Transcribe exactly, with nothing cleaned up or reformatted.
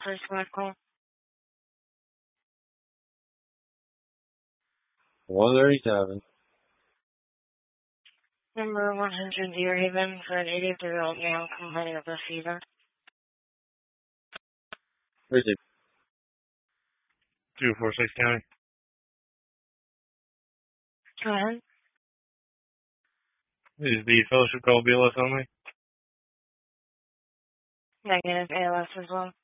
First one call. one thirty-seven. Number one hundred Deerhaven for an eighty-three-year-old male complaining of a fever. Where's it? two four six County. Go ahead. Is the fellowship call B L S only? Negative A L S as well.